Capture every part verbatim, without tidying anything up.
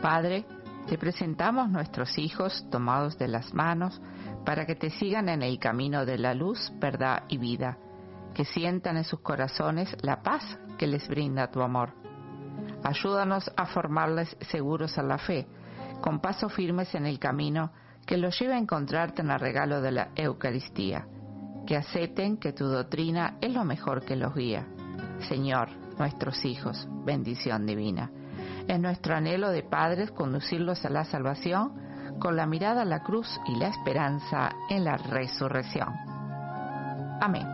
Padre, te presentamos nuestros hijos tomados de las manos para que te sigan en el camino de la luz, verdad y vida, que sientan en sus corazones la paz que les brinda tu amor. Ayúdanos a formarles seguros a la fe, con pasos firmes en el camino que los lleve a encontrarte en el regalo de la Eucaristía, que acepten que tu doctrina es lo mejor que los guía. Señor, nuestros hijos, bendición divina. Es nuestro anhelo de padres conducirlos a la salvación con la mirada a la cruz y la esperanza en la resurrección. Amén.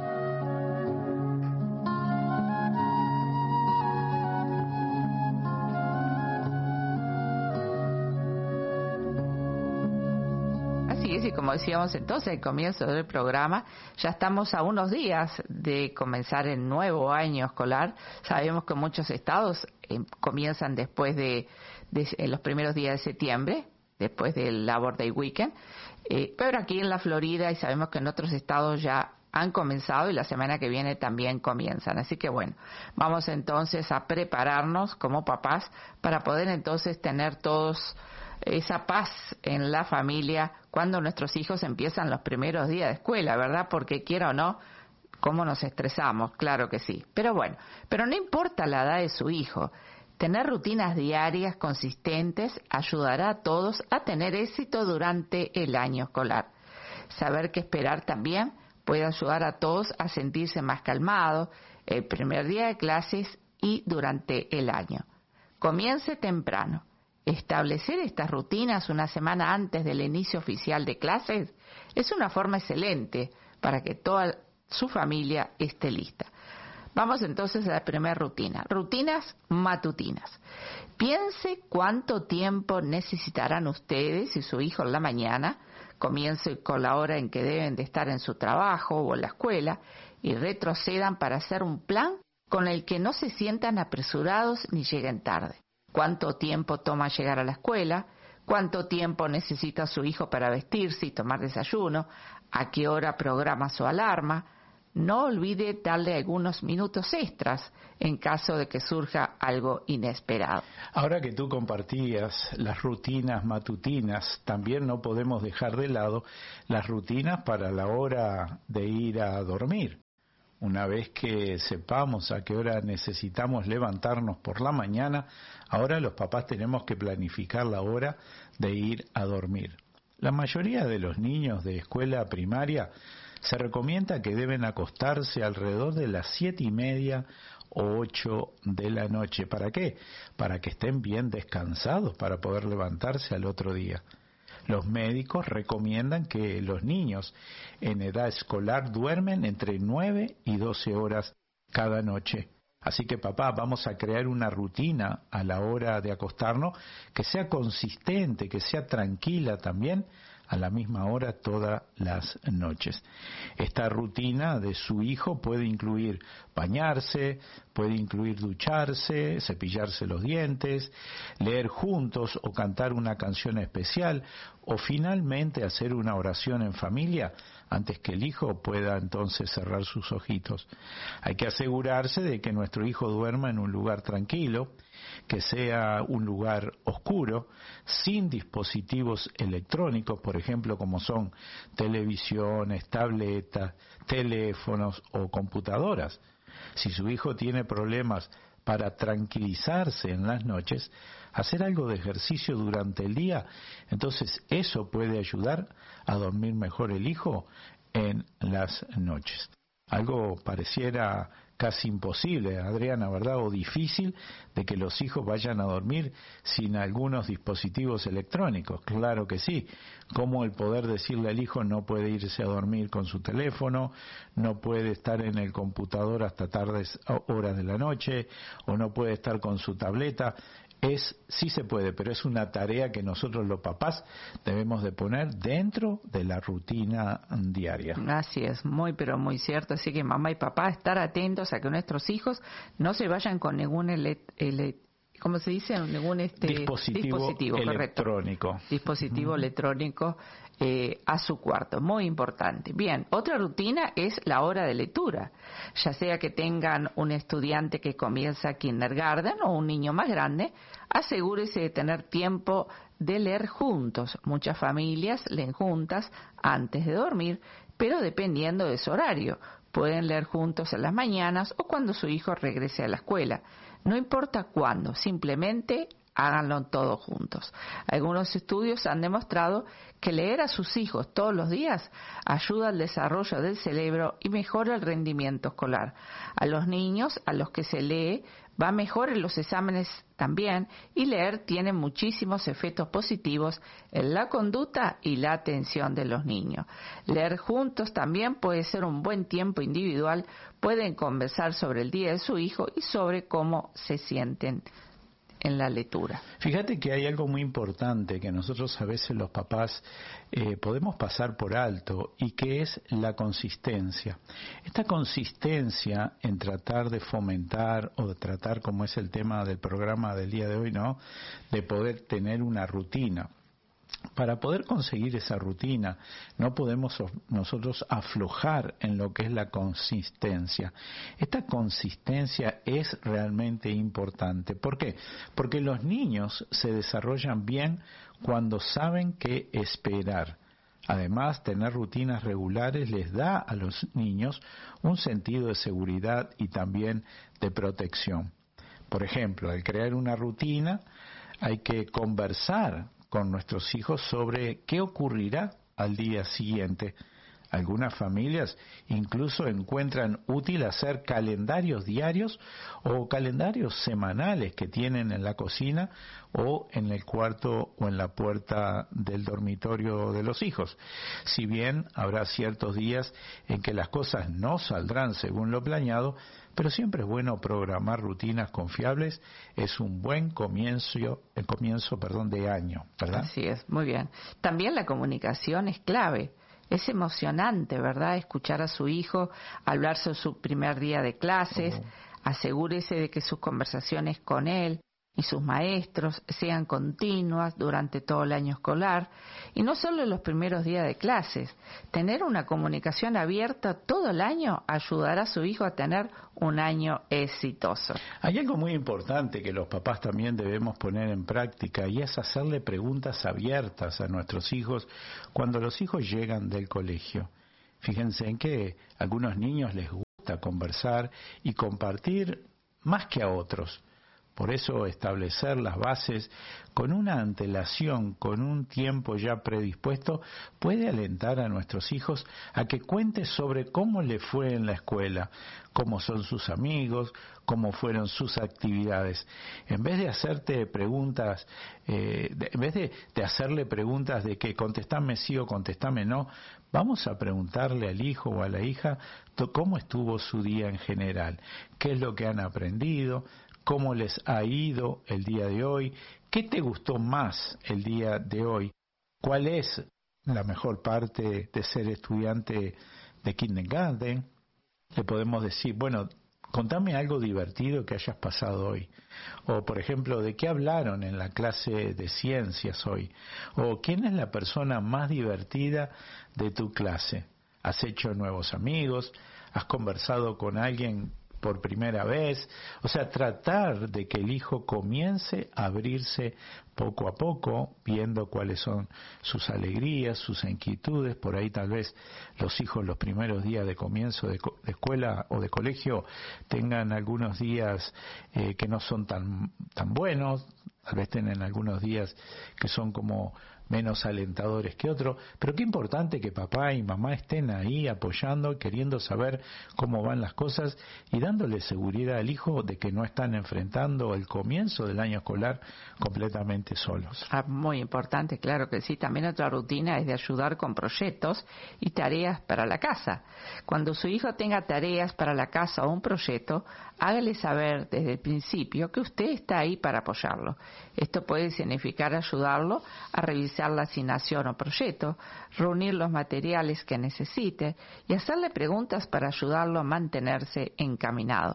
Así es, y como decíamos entonces al comienzo del programa, ya estamos a unos días de comenzar el nuevo año escolar. Sabemos que muchos estados eh, comienzan después de, de en los primeros días de septiembre, después del Labor Day Weekend, eh, pero aquí en la Florida, y sabemos que en otros estados ya han comenzado y la semana que viene también comienzan. Así que bueno, vamos entonces a prepararnos como papás para poder entonces tener todos esa paz en la familia cuando nuestros hijos empiezan los primeros días de escuela, ¿verdad? Porque quiera o no, ¿cómo nos estresamos? Claro que sí. Pero bueno, pero no importa la edad de su hijo, tener rutinas diarias consistentes ayudará a todos a tener éxito durante el año escolar. Saber qué esperar también puede ayudar a todos a sentirse más calmados el primer día de clases y durante el año. Comience temprano. Establecer estas rutinas una semana antes del inicio oficial de clases es una forma excelente para que toda su familia esté lista. Vamos entonces a la primera rutina. Rutinas matutinas. Piense cuánto tiempo necesitarán ustedes y su hijo en la mañana. Comience con la hora en que deben de estar en su trabajo o en la escuela y retrocedan para hacer un plan con el que no se sientan apresurados ni lleguen tarde. Cuánto tiempo toma llegar a la escuela, cuánto tiempo necesita su hijo para vestirse y tomar desayuno, a qué hora programa su alarma. No olvide darle algunos minutos extras en caso de que surja algo inesperado. Ahora que tú compartías las rutinas matutinas, también no podemos dejar de lado las rutinas para la hora de ir a dormir. Una vez que sepamos a qué hora necesitamos levantarnos por la mañana, ahora los papás tenemos que planificar la hora de ir a dormir. La mayoría de los niños de escuela primaria se recomienda que deben acostarse alrededor de las siete y media o ocho de la noche. ¿Para qué? Para que estén bien descansados para poder levantarse al otro día. Los médicos recomiendan que los niños en edad escolar duermen entre nueve y doce horas cada noche. Así que papá, vamos a crear una rutina a la hora de acostarnos que sea consistente, que sea tranquila también, a la misma hora todas las noches. Esta rutina de su hijo puede incluir bañarse, puede incluir ducharse, cepillarse los dientes, leer juntos o cantar una canción especial, o finalmente hacer una oración en familia antes que el hijo pueda entonces cerrar sus ojitos. Hay que asegurarse de que nuestro hijo duerma en un lugar tranquilo, que sea un lugar oscuro, sin dispositivos electrónicos, por ejemplo, como son televisiones, tabletas, teléfonos o computadoras. Si su hijo tiene problemas para tranquilizarse en las noches, hacer algo de ejercicio durante el día, entonces eso puede ayudar a dormir mejor el hijo en las noches. Algo pareciera casi imposible, Adriana, ¿verdad? O difícil de que los hijos vayan a dormir sin algunos dispositivos electrónicos. Claro que sí. ¿Cómo el poder decirle al hijo no puede irse a dormir con su teléfono, no puede estar en el computador hasta tardes horas de la noche, o no puede estar con su tableta? Es, sí se puede, pero es una tarea que nosotros los papás debemos de poner dentro de la rutina diaria. Así es, muy pero muy cierto. Así que mamá y papá, estar atentos a que nuestros hijos no se vayan con ningún ele- ele- ¿cómo se dice? Ningún este dispositivo, dispositivo electrónico. Correcto. Dispositivo uh-huh. electrónico eh, a su cuarto. Muy importante. Bien, otra rutina es la hora de lectura. Ya sea que tengan un estudiante que comienza kindergarten o un niño más grande, asegúrese de tener tiempo de leer juntos. Muchas familias leen juntas antes de dormir, pero dependiendo de su horario. Pueden leer juntos en las mañanas o cuando su hijo regrese a la escuela. No importa cuándo, simplemente háganlo todos juntos. Algunos estudios han demostrado que leer a sus hijos todos los días ayuda al desarrollo del cerebro y mejora el rendimiento escolar. A los niños a los que se lee va mejor en los exámenes también, y leer tiene muchísimos efectos positivos en la conducta y la atención de los niños. Leer juntos también puede ser un buen tiempo individual. Pueden conversar sobre el día de su hijo y sobre cómo se sienten en la lectura. Fíjate que hay algo muy importante que nosotros a veces los papás eh, podemos pasar por alto, y que es la consistencia. Esta consistencia en tratar de fomentar o de tratar, como es el tema del programa del día de hoy, ¿no?, de poder tener una rutina. Para poder conseguir esa rutina, no podemos nosotros aflojar en lo que es la consistencia. Esta consistencia es realmente importante. ¿Por qué? Porque los niños se desarrollan bien cuando saben qué esperar. Además, tener rutinas regulares les da a los niños un sentido de seguridad y también de protección. Por ejemplo, al crear una rutina, hay que conversar con nuestros hijos sobre qué ocurrirá al día siguiente. Algunas familias incluso encuentran útil hacer calendarios diarios o calendarios semanales que tienen en la cocina o en el cuarto o en la puerta del dormitorio de los hijos. Si bien habrá ciertos días en que las cosas no saldrán según lo planeado, pero siempre es bueno programar rutinas confiables. Es un buen comienzo, el comienzo, perdón, de año, ¿verdad? Así es, muy bien. También la comunicación es clave. Es emocionante, ¿verdad?, escuchar a su hijo hablar sobre su primer día de clases. Uh-huh. Asegúrese de que sus conversaciones con él y sus maestros sean continuas durante todo el año escolar, y no solo en los primeros días de clases. Tener una comunicación abierta todo el año ayudará a su hijo a tener un año exitoso. Hay algo muy importante que los papás también debemos poner en práctica, y es hacerle preguntas abiertas a nuestros hijos cuando los hijos llegan del colegio. Fíjense en que a algunos niños les gusta conversar y compartir más que a otros. Por eso establecer las bases con una antelación, con un tiempo ya predispuesto, puede alentar a nuestros hijos a que cuente sobre cómo le fue en la escuela, cómo son sus amigos, cómo fueron sus actividades. En vez de hacerte preguntas, eh, de, en vez de, de hacerle preguntas de que contestame sí o contestame no, vamos a preguntarle al hijo o a la hija cómo estuvo su día en general, qué es lo que han aprendido, cómo les ha ido el día de hoy, qué te gustó más el día de hoy, cuál es la mejor parte de ser estudiante de kindergarten. Le podemos decir, bueno, contame algo divertido que hayas pasado hoy. O, por ejemplo, ¿de qué hablaron en la clase de ciencias hoy? O, ¿quién es la persona más divertida de tu clase? ¿Has hecho nuevos amigos? ¿Has conversado con alguien por primera vez? O sea, tratar de que el hijo comience a abrirse poco a poco, viendo cuáles son sus alegrías, sus inquietudes. Por ahí tal vez los hijos los primeros días de comienzo de, co- de escuela o de colegio tengan algunos días eh, que no son tan, tan buenos, tal vez tengan algunos días que son como menos alentadores que otros, pero qué importante que papá y mamá estén ahí apoyando, queriendo saber cómo van las cosas y dándole seguridad al hijo de que no están enfrentando el comienzo del año escolar completamente solos. Ah, muy importante, claro que sí. También otra rutina es de ayudar con proyectos y tareas para la casa. Cuando su hijo tenga tareas para la casa o un proyecto, hágale saber desde el principio que usted está ahí para apoyarlo. Esto puede significar ayudarlo a revisar la asignación o proyecto, reunir los materiales que necesite y hacerle preguntas para ayudarlo a mantenerse encaminado.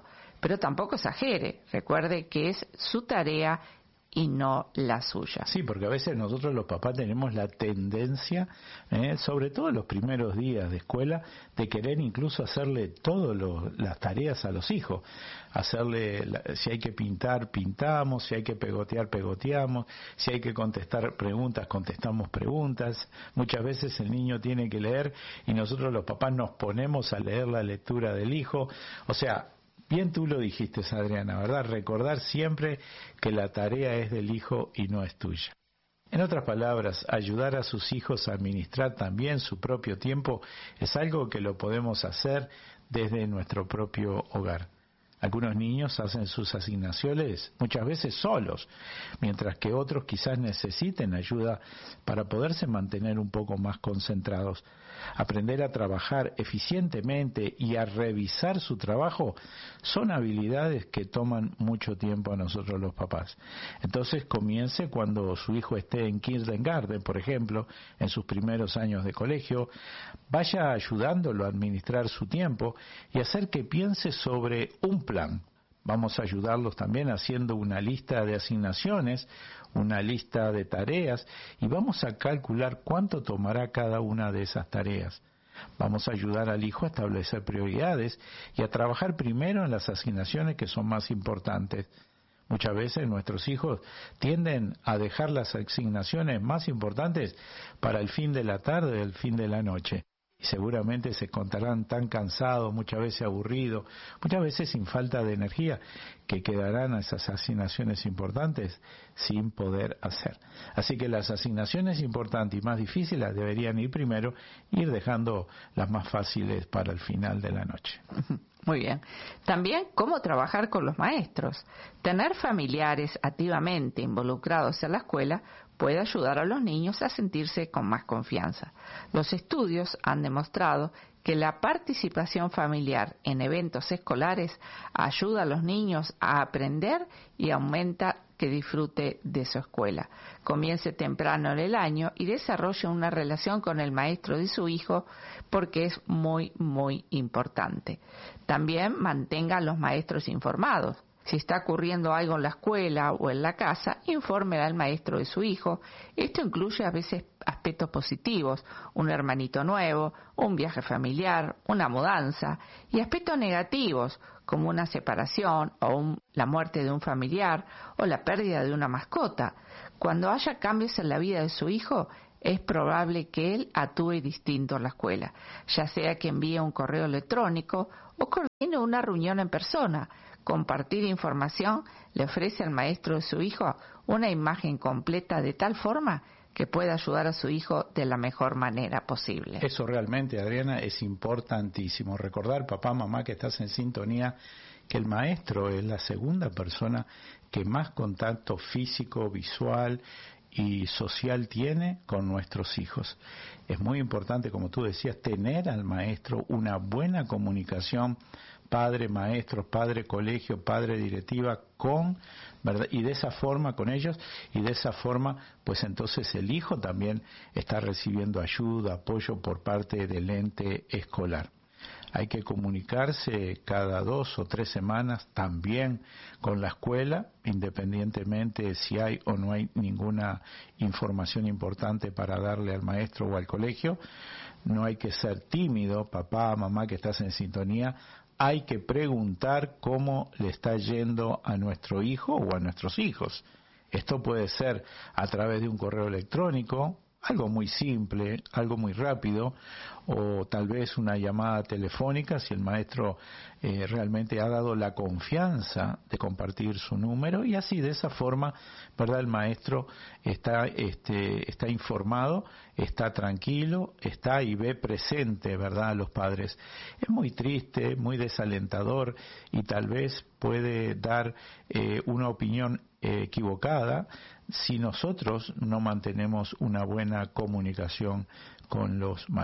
pero tampoco exagere. Recuerde que es su tarea y no la suya. Sí, porque a veces nosotros los papás tenemos la tendencia, eh, sobre todo en los primeros días de escuela, de querer incluso hacerle todas las tareas a los hijos. Hacerle, la, si hay que pintar, pintamos, si hay que pegotear, pegoteamos, si hay que contestar preguntas, contestamos preguntas. Muchas veces el niño tiene que leer y nosotros los papás nos ponemos a leer la lectura del hijo. O sea, bien tú lo dijiste, Adriana, ¿verdad? Recordar siempre que la tarea es del hijo y no es tuya. En otras palabras, ayudar a sus hijos a administrar también su propio tiempo es algo que lo podemos hacer desde nuestro propio hogar. Algunos niños hacen sus asignaciones muchas veces solos, mientras que otros quizás necesiten ayuda para poderse mantener un poco más concentrados. Aprender a trabajar eficientemente y a revisar su trabajo son habilidades que toman mucho tiempo a nosotros los papás. Entonces comience cuando su hijo esté en kindergarten, por ejemplo, en sus primeros años de colegio, vaya ayudándolo a administrar su tiempo y hacer que piense sobre un plan. Vamos a ayudarlos también haciendo una lista de asignaciones, una lista de tareas y vamos a calcular cuánto tomará cada una de esas tareas. Vamos a ayudar al hijo a establecer prioridades y a trabajar primero en las asignaciones que son más importantes. Muchas veces nuestros hijos tienden a dejar las asignaciones más importantes para el fin de la tarde, el fin de la noche. Y seguramente se encontrarán tan cansados, muchas veces aburridos, muchas veces sin falta de energía, que quedarán esas asignaciones importantes sin poder hacer. Así que las asignaciones importantes y más difíciles deberían ir primero, ir dejando las más fáciles para el final de la noche. Muy bien. También cómo trabajar con los maestros. Tener familiares activamente involucrados en la escuela puede ayudar a los niños a sentirse con más confianza. Los estudios han demostrado que la participación familiar en eventos escolares ayuda a los niños a aprender y aumenta que disfrute de su escuela. Comience temprano en el año y desarrolle una relación con el maestro de su hijo porque es muy, muy importante. También mantenga a los maestros informados. Si está ocurriendo algo en la escuela o en la casa, infórmele al maestro de su hijo. Esto incluye a veces aspectos positivos, un hermanito nuevo, un viaje familiar, una mudanza, y aspectos negativos, como una separación o un, la muerte de un familiar o la pérdida de una mascota. Cuando haya cambios en la vida de su hijo, es probable que él actúe distinto en la escuela, ya sea que envíe un correo electrónico o coordine una reunión en persona. Compartir información le ofrece al maestro de su hijo una imagen completa de tal forma que pueda ayudar a su hijo de la mejor manera posible. Eso realmente, Adriana, es importantísimo. Recordar, papá, mamá, que estás en sintonía, que el maestro es la segunda persona que más contacto físico, visual y social tiene con nuestros hijos. Es muy importante, como tú decías, tener al maestro una buena comunicación, padre, maestro, padre, colegio, padre, directiva, con, ¿verdad? Y de esa forma con ellos, y de esa forma, pues entonces el hijo también está recibiendo ayuda, apoyo por parte del ente escolar. Hay que comunicarse cada dos o tres semanas también con la escuela, independientemente si hay o no hay ninguna información importante para darle al maestro o al colegio. No hay que ser tímido, papá, mamá, que estás en sintonía. Hay que preguntar cómo le está yendo a nuestro hijo o a nuestros hijos. Esto puede ser a través de un correo electrónico, algo muy simple, algo muy rápido, o tal vez una llamada telefónica si el maestro eh, realmente ha dado la confianza de compartir su número, y así de esa forma, verdad, el maestro está este está informado, está tranquilo, está y ve presente, verdad, a los padres. Es muy triste, muy desalentador y tal vez puede dar eh, una opinión eh, equivocada si nosotros no mantenemos una buena comunicación con los maestros.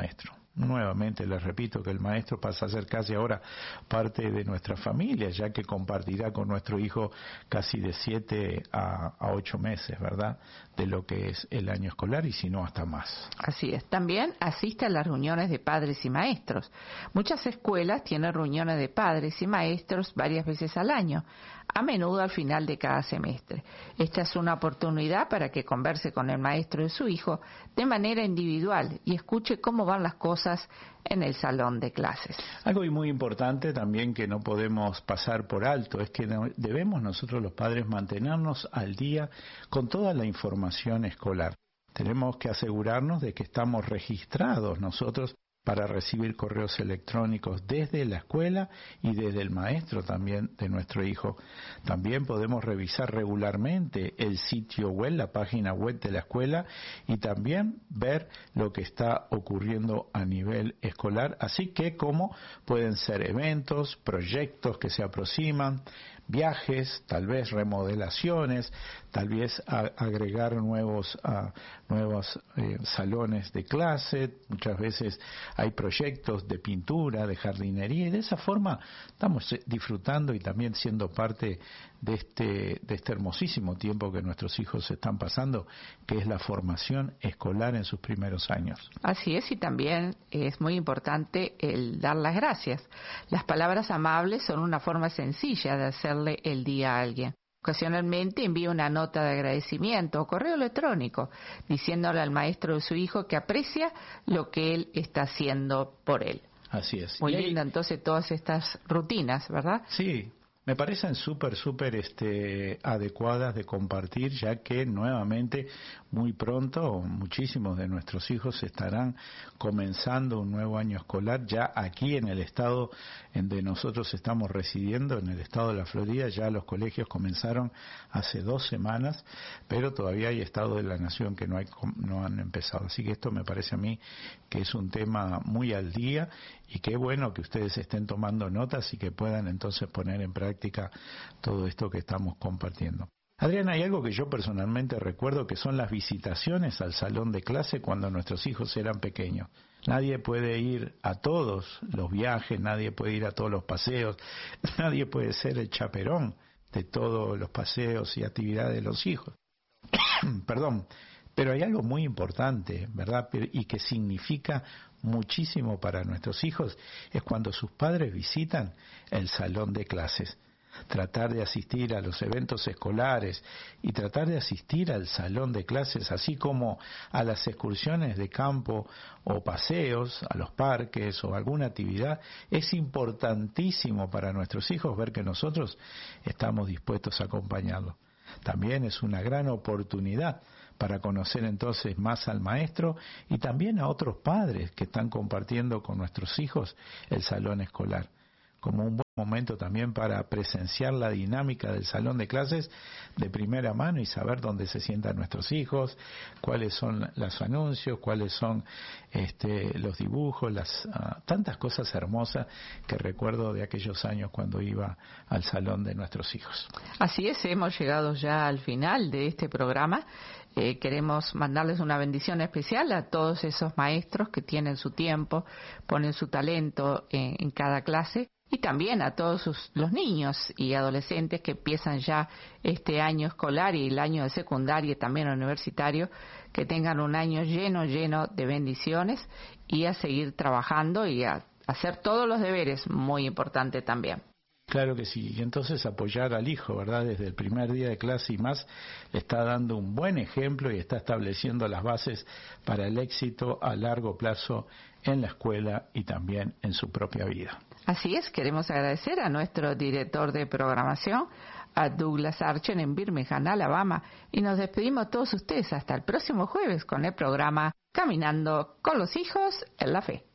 Nuevamente les repito que el maestro pasa a ser casi ahora parte de nuestra familia, ya que compartirá con nuestro hijo casi de siete a, a ocho meses, ¿verdad?, de lo que es el año escolar, y si no hasta más. Así es. También asiste a las reuniones de padres y maestros. Muchas escuelas tienen reuniones de padres y maestros varias veces al año, a menudo al final de cada semestre. Esta es una oportunidad para que converse con el maestro de su hijo de manera individual y escuche cómo van las cosas en el salón de clases. Algo muy importante también que no podemos pasar por alto es que debemos nosotros los padres mantenernos al día con toda la información escolar. Tenemos que asegurarnos de que estamos registrados nosotros para recibir correos electrónicos desde la escuela y desde el maestro también de nuestro hijo. También podemos revisar regularmente el sitio web, la página web de la escuela, y también ver lo que está ocurriendo a nivel escolar, así que como pueden ser eventos, proyectos que se aproximan, viajes, tal vez remodelaciones, tal vez a, agregar nuevos a, nuevos eh, salones de clase. Muchas veces hay proyectos de pintura, de jardinería, y de esa forma estamos disfrutando y también siendo parte de este de este hermosísimo tiempo que nuestros hijos están pasando, que es la formación escolar en sus primeros años. Así es, y también es muy importante el dar las gracias. Las palabras amables son una forma sencilla de hacerle el día a alguien. Ocasionalmente envía una nota de agradecimiento o correo electrónico diciéndole al maestro de su hijo que aprecia lo que él está haciendo por él. Así es. Muy linda entonces todas estas rutinas, ¿verdad? Sí. Me parecen súper, súper este, adecuadas de compartir, ya que nuevamente muy pronto muchísimos de nuestros hijos estarán comenzando un nuevo año escolar ya aquí en el estado en donde nosotros estamos residiendo, en el estado de la Florida. Ya los colegios comenzaron hace dos semanas, pero todavía hay estados de la nación que no, hay, no han empezado. Así que esto me parece a mí que es un tema muy al día, y qué bueno que ustedes estén tomando notas y que puedan entonces poner en práctica todo esto que estamos compartiendo. Adriana, hay algo que yo personalmente recuerdo, que son las visitaciones al salón de clase cuando nuestros hijos eran pequeños. Nadie puede ir a todos los viajes, nadie puede ir a todos los paseos, nadie puede ser el chaperón de todos los paseos y actividades de los hijos. Perdón. Pero hay algo muy importante, ¿verdad? Y que significa muchísimo para nuestros hijos, es cuando sus padres visitan el salón de clases. Tratar de asistir a los eventos escolares y tratar de asistir al salón de clases, así como a las excursiones de campo o paseos, a los parques o alguna actividad, es importantísimo para nuestros hijos ver que nosotros estamos dispuestos a acompañarlos. También es una gran oportunidad para conocer entonces más al maestro y también a otros padres que están compartiendo con nuestros hijos el salón escolar, como un buen momento también para presenciar la dinámica del salón de clases de primera mano y saber dónde se sientan nuestros hijos, cuáles son los anuncios, cuáles son este, los dibujos, las uh, tantas cosas hermosas que recuerdo de aquellos años cuando iba al salón de nuestros hijos. Así es, hemos llegado ya al final de este programa. Eh, queremos mandarles una bendición especial a todos esos maestros que tienen su tiempo, ponen su talento en, en cada clase, y también a todos sus, los niños y adolescentes que empiezan ya este año escolar y el año de secundaria y también universitario, que tengan un año lleno, lleno de bendiciones, y a seguir trabajando y a hacer todos los deberes, muy importante también. Claro que sí, y entonces apoyar al hijo, ¿verdad? Desde el primer día de clase y más, le está dando un buen ejemplo y está estableciendo las bases para el éxito a largo plazo en la escuela y también en su propia vida. Así es, queremos agradecer a nuestro director de programación, a Douglas Archer en Birmingham, Alabama, y nos despedimos a todos ustedes hasta el próximo jueves con el programa Caminando con los Hijos en la Fe.